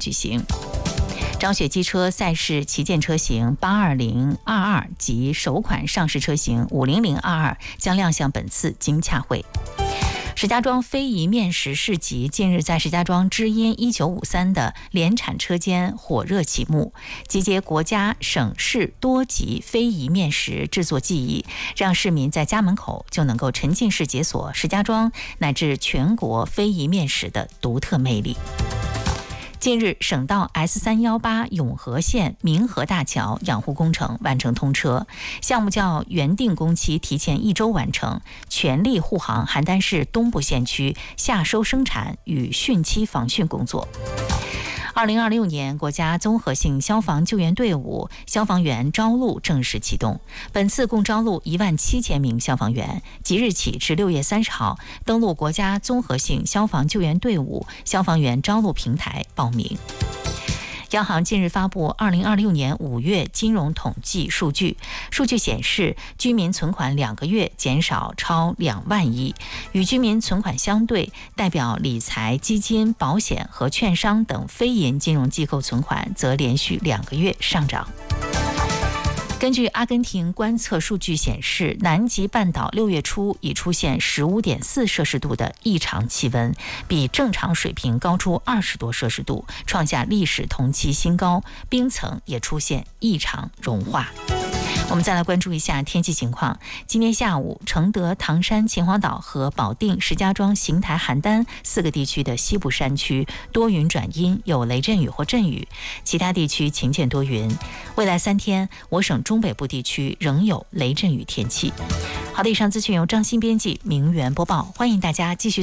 举行。张雪机车赛事旗舰车型82022及首款上市车型50022将亮相本次金洽会。石家庄非遗面食市集近日在石家庄知音1953的联产车间火热启幕，集结国家省市多级非遗面食制作技艺，让市民在家门口就能够沉浸式解锁石家庄乃至全国非遗面食的独特魅力。近日，省道 S318永和线明河大桥养护工程完成通车，项目较原定工期提前1周完成，全力护航邯郸市东部县区夏收生产与汛期防汛工作。2026年国家综合性消防救援队伍消防员招录正式启动，本次共招录17000名消防员，即日起至6月30号登录国家综合性消防救援队伍消防员招录平台报名。央行近日发布2026年5月金融统计数据，数据显示，居民存款2个月减少超2万亿，与居民存款相对，代表理财、基金、保险和券商等非银金融机构存款则连续2个月上涨。根据阿根廷观测数据显示，南极半岛6月初已出现15.4摄氏度的异常气温，比正常水平高出20多摄氏度，创下历史同期新高，冰层也出现异常融化。我们再来关注一下天气情况。今天下午，承德、唐山、秦皇岛和保定、石家庄、邢台、邯郸4个地区的西部山区多云转阴，有雷阵雨或阵雨，其他地区晴见多云。未来3天，我省中北部地区仍有雷阵雨天气。好的，以上资讯由张欣编辑，明媛播报，欢迎大家继续